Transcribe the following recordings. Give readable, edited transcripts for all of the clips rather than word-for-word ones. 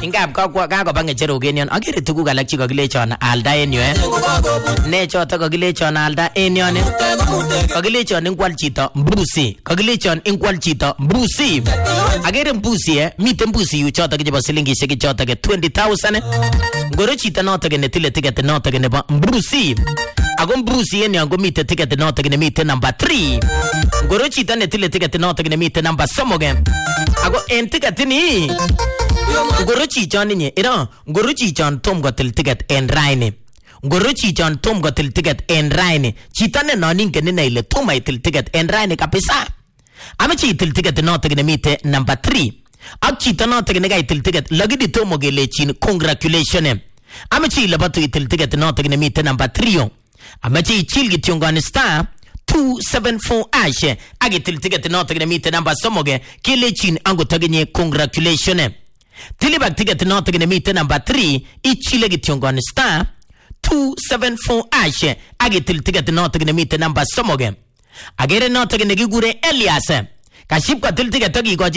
Ingap kakoba ngecherok en yon. Agere tuguk alak che kakilechon alda en yu Ne choto kakilechon alda en yon Kakilechon ingwal chito mbusi. Kakilechon ingwal chito mbusi. Agere mbusi miten mbusi yu choto chebo silingishek choto 20,000. Ngoro chito noto netile ticket noto nebo mbusi. Ako mbusi en yon komite ticket noto nemite number 3. Ngoro chito netile ticket noto nemite number 3. Ako en ticket ni ngoro chichon ninye ngoro chichon tom kotil ticket en raini. Ngoro chichon tom kotil ticket en raini. Chito ne noningen ine ile tom itil ticket en raini kabisa. Amache itil ticket noto nemite number 3. Ak chito noto nekaitil ticket lakini tomo kelechin congratulations. Amache ilabatu itil ticket noto nemite number 3. Amache ichil kityongoni star 274 ash agitil ticket noto nemite number 3 kelechin angotagenye congratulations. Tilibak ticket noto nemite number 3 ichile kityongoni star 274 ash agitil ticket noto nemite number 3. Agere noto nekigure Elias kaship katil ticket akikochi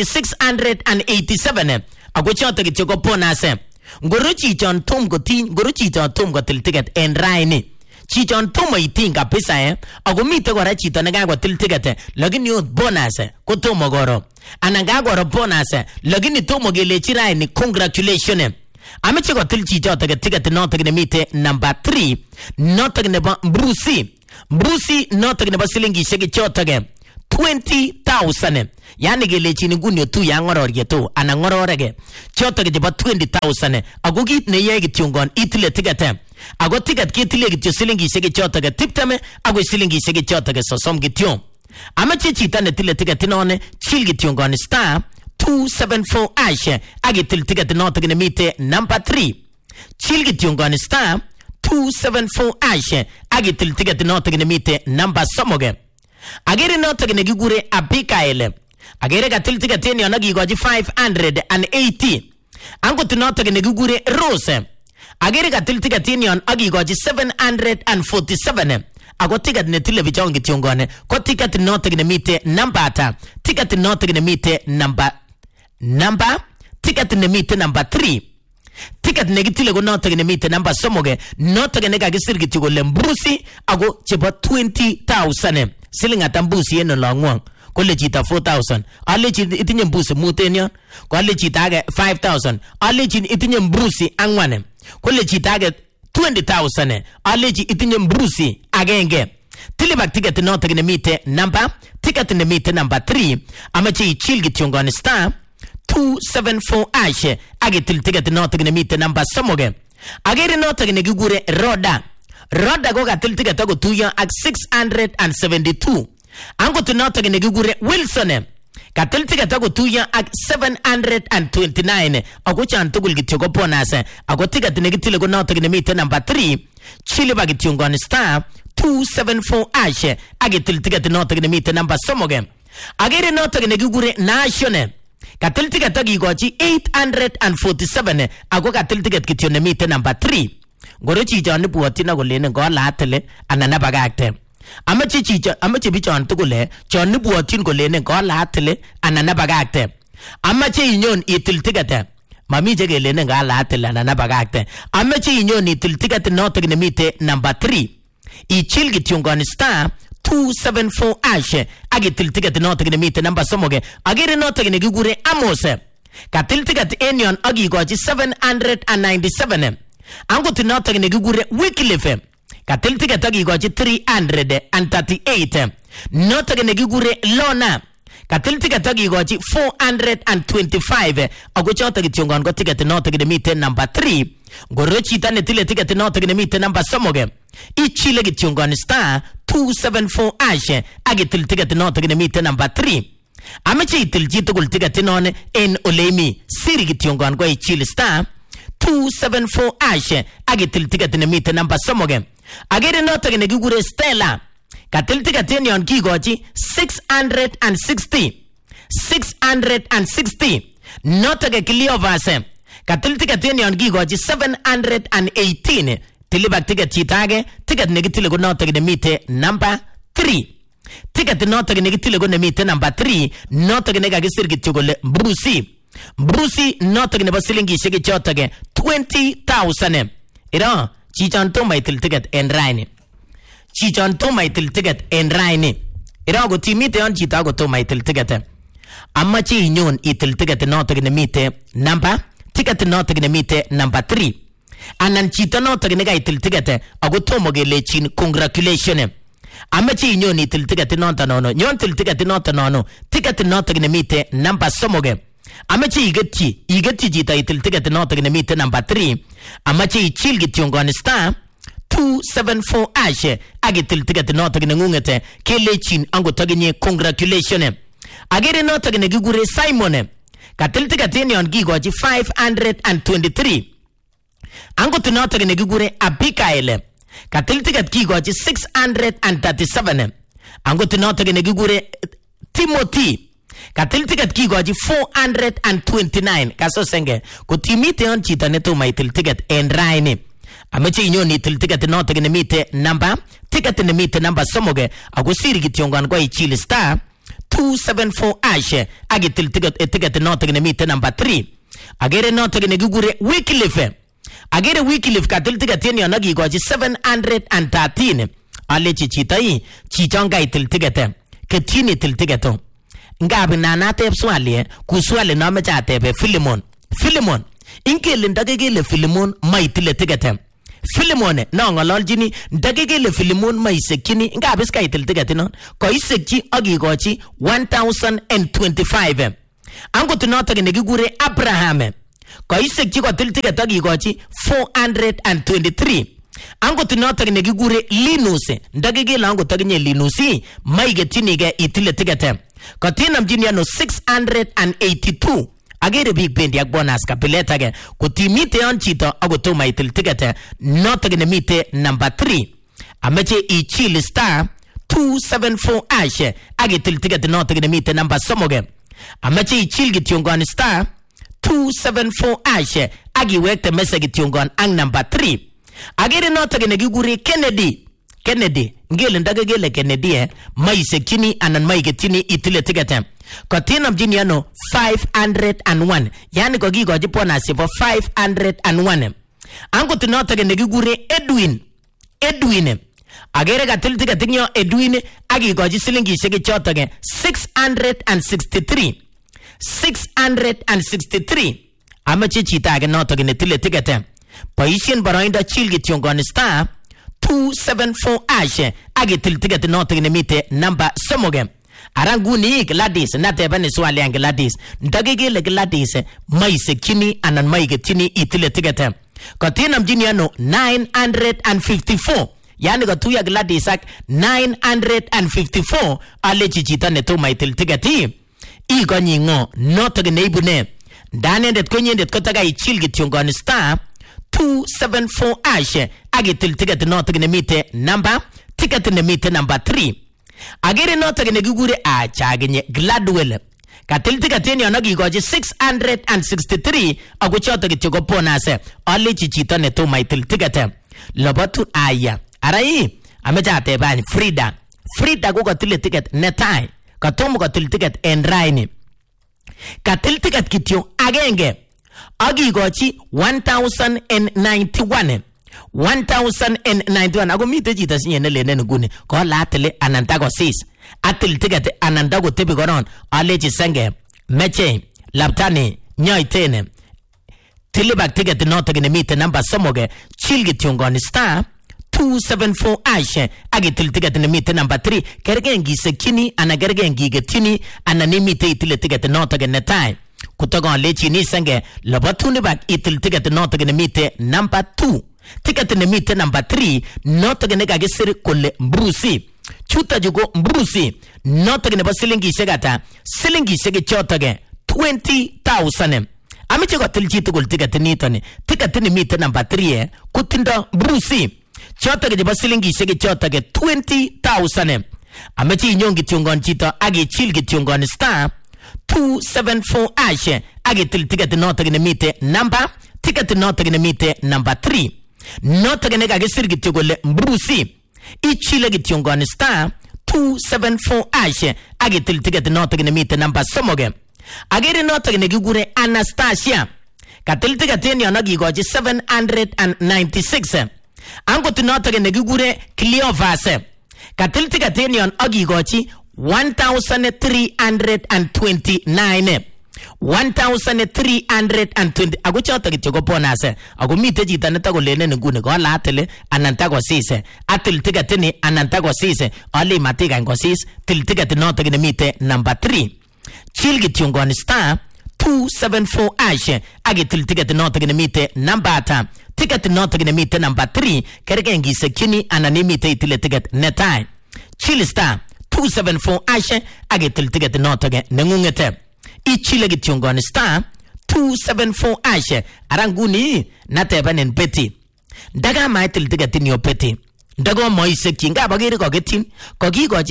687 ako choto kityo ko bonus. Ngoro chichon tom kotil ticket en raini. Chichon tomo itin kabisa ako mite kora chito nekakotil ticket lakini yot bonus ko tomo goro. Anan kakoro bonus lakini tomo kelechi raini congratulations. Amache kotil chichoto ticket noto nemite number 3 noto nebo Brucey. Brucey noto nebo silingishek choto 20,000. Yani kelechi nguni tu ya ngororye tu ana ngororege choto chebo 20,000 ako kit ne yae kityongon itile ticket. Ako ticket ketile kityo silingishek choto 20 ako silingishek choto 30 kityo. Amache chito netile ticket inone chil kityongon star 274 ash agitil ticket noto nemite number 3. Chil kityongon star 274 ash agitil ticket noto nemite number 3. Agere noto nekigure Abigail. Agere katil ticket en yon akikochi 580. Angot noto nekigure Rose. Agere katil ticket en yon akikochi 747. Ako ticket netile bichon kityongone ko ticket noto nemite number ata. Ticket noto nemite number ticket nemite number 3. Ticket nekitile ko noto nemite number 3 noto nekakisir kityo kole mbusi ako chebo 20,000. Siling ata mbusi en olongwong kole chito 4,000. Alechi itinye mbusi muten yon. Kole chito age 5,000. Alechi itinye mbusi 4. Kole chito age 20,000. Alechi itinye mbusi agenge. Tilibak ticket noto nemite number ticket nemite number 3. Amache ichil kityongoni star 274 ash agitil ticket noto nemite number 3. Agere noto nekigure Roda. Roda ko katil ticket ako tuyo ak 672. Angot noto nekigure Wilson katil ticket ako tuyo ak 729. Ako chan tugul kityo ko bonus. Ako ticket nekitile ko noto nemite number 3. Chiliba kityongoni star 274 ash agitil ticket noto nemite number 3. Agere noto nekigure Nation katil ticket akikochi 847. Ako katil ticket kityo nemite number 3. Ngoro chichon nibwotyin akolene ngolatile anan nabagakte. Amache bichon tugul chon nibwotyin kolene ngolatile anan nabagakte. Amache inyon itil ticket. Mami je kelene ngolatile anan nabagakte. Amache inyon itil ticket noto nemite number 3. Ichil kityongoni star 274 ash agitil ticket noto nemite number 3. Agere noto nekigure Amos katil ticket en yon akikochi 797. Angot noto nekigure Wycliffe katil ticket akikochi 338. Noto nekigure Lona katil ticket akikochi 425. Ako choto kityongon ko ticket noto nemite number 3. Ngoro chito netile ticket noto nemite number 3 ichile kityongoni star 274 ash agitil ticket noto nemite number 3. Amache itil chitugul ticket inone en oleimi siri kityongon ko ichil star 274 ash agitil ticket nemite number 3. Agere noto nekigure Stella katil ticket en yon kikochi 660. Noto ke Cleovas katil ticket en yon kikochi 718. Tilibak ticket chitage ticket nekitile ko noto nemite number 3. Ticket noto nekitile ko nemite number 3 noto nekakisir kityo kole Brucey. Brucey notok nebo silingishek chotok 20,000. Iro chichon toma itil ticket en raini. Chichon toma itil ticket en raini. Iro ko timite yon chito ko toma itil ticket. Amache inyon itil ticket notok nemite number ticket notok nemite number 3. Anan chito notok nega itil ticket ako tomo kelechin congratulations. Amache inyon itil ticket notok nono. Nyon til ticket notok nono. Ticket notok nemite number 3. Amache igetchi chito itil ticket notok nemite number 3. Amache ichil kityongon star 274 ash agitil ticket notok nengungete kelechin angotaginye congratulations. Agere notok negigure Simon katil ticket yon gigochi 523. Angot notok negigure Abigail katil ticket gigochi 637. Angot notok negigure Timothy katil ticket kigochi 429. Kaso senge kutimite yon chito netoma itil ticket en raini. Amache inyon itil ticket notok nemite number ticket nemite number 3 ako siri kityongon ko ichil star 274 ash agitil ticket notok nemite number 3. Agere notok negigure Wycliffe. Agere Wycliffe katil ticket yon agigochi 713. Alechi chito yi chichonga itil ticket ketini itil ticket. Ngabi nanatep swali kuswali nameche atebe Philemon inkele ndagegele Philemon maitile ticket. Philemon na ngololjini ndagegele Philemon maisekini ngabi ska itil ticket non ko isekchi agigochi 1025. Angot notok negigure Abraham ko isekchi ko til ticket agigochi 423. Angot notok negigure Linus ndagegele angot aginye Linusi maigetinige itile ticket. Katina mjini ano 682. Agere big bendi ak bonus kapileta ge. Kutimite yon chito agotoma itil ticket notok nemite number 3. Ameche ichil star 274 ash agitil ticket notok nemite number 3. Ameche ichil gityongon star 274 ash agiwekte message gityongon ang number 3. Agere notok negigure Kennedy ngele ndagegele Kennedy maisekini anan maigetini itile ticket. Katina mjini ano 501. Yani ko gigoji bonus for 501. Angot notok negigure Edwin. Agere katil ticket nyo Edwin agigoji silingishek chotok 663. Amache chita age notok netile ticket. Paisien baroinda chil gityongon star 274 ash agitil ticket notok nemite number 3. Aranguni Gladys natebane swali ang Gladys ndagegele Gladys maisekini anan maigetini itile ticket. Katina mjini ano 954. Yani katuya Gladys ak 954 alechi chita netoma itil ticket. Iko nyingo notok neibune danendet konyendet kotaga ichil gityongon star 274 ash agitil ticket notok nemite number ticket nemite number 3. Agere notok negigure achagenye Gladwell katil ticket yon agigochi 663 ako chotok kityo ponase alechi chito netoma itil ticket lobatu aya arai ameche atebani Frida ko katil ticket netai katomo katil ticket en raini katil ticket kityo agenge agigochi 1091. 1091 ako mite chito sinyene lenen nguni ko latele anantago 6 atil ticket anantago tebi koron alechi senge meche laptani nyoitene tilibak ticket notok nemite number 3 chilgi tyongon star 274 ash agitil ticket nemite number 3 kergengi sekini anagergengi getini ananimite itile ticket notok netai kutogon lechi ni senge lobatuni bak itil ticket notok nemite number 2. Ticket nemite number 3 notok negagisir kole Brucey chuta jugo Brucey notok nebo silingishek ata silingishek chotok 20,000. Amiche ko til chito kul ticket nitoni ticket nemite number 3 kutindo Brucey chotok nebo silingishek chotok 20,000. Amiche inyongi tyongon chito agi chil gityongon star 274 ash agitil ticket notok nemite number ticket notok nemite number 3. Notok negagisir gityo kole Brucey ichile gityongon star 274 ash agitil ticket notok nemite number 3. Agere notok nekikure Anastasia. Katil tiketin yon akikochi 796. Angot notok nekikure Cleophas. Katil tiketin yon akikochi 1329. 1320. Ako chotok kityo ko bonus. Ako mite chito netakolenen nguni kola atil anan takosise. Atil tiketini anan takosise. Ali matikany kosis. Til tiketin notok nemite number 3. Chill kityo ngon star 274 ash. Agitil tiketin notok nemite number 3. Ticket notok nemite number 3. Kergen gisekini anan nemite itile tiket netai. Chill star 274 ash. Agitil tiket notok nengungete. Ichile gityongon star 274 ash. Aranguni natebanen peti. Daga maitil tiketin yo peti. Dago moisek chinga bagiri kogetin. Kogikochi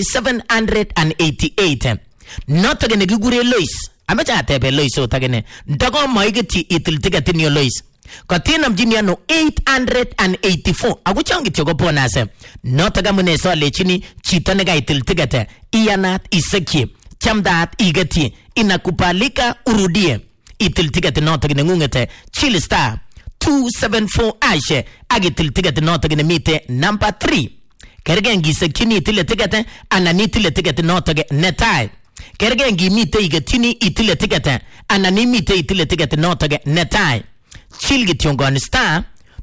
788. Notok nekikure Lois. Amecha atebe Lois otagene. Dago moigeti itil tiketin yo Lois. Kotinam jiniano 884. Aguchangi tiyoko ponase. Notok amune so lechini chito nega itil tikete. Iyanat iseki. Chamdat igeti. Inakubalika urudie. Itil ticket notok ngungete. Chill star 274 ash. Agitil ticket notok nemite number 3. Kergen gisekini itile ticket anani itile ticket notok netai. Kergen gimite igetini itile ticket anani mite itile ticket notok netai. Chill gityongon star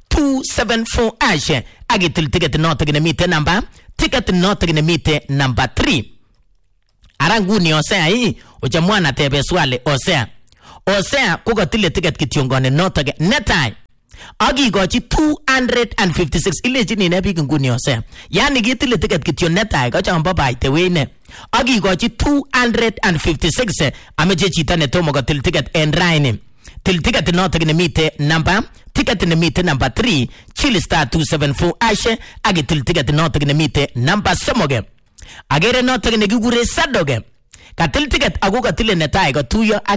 274 ash. Agitil ticket notok nemite number. Ticket notok nemite number 3. Aranguni Osea hii ujamwana tebe swali Osea kukotile ticket kityongone notoge netai akikochi 256 ile chini nebi nguni Osea yani kitile ticket kityon netai kochamba baite wene akikochi 256 ameche chito netomo kotil ticket en raini til ticket notoge nemite number ticket nemite number 3 chill star 274 ash akitil ticket notoge nemite number 3 agere notok nekikure Sadoge. Katil ticket ako katile netai ko tuyo ak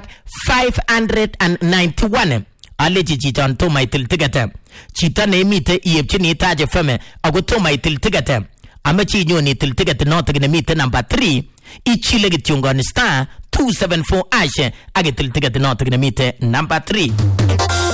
591. Alechi chito toma itil ticket. Chito nemite iepchini Taje FM ako toma itil ticket. Amechi nyoni itil ticket notok nemite number 3. Ichile kityongon star 274 ash. Agitil ticket notok nemite number 3.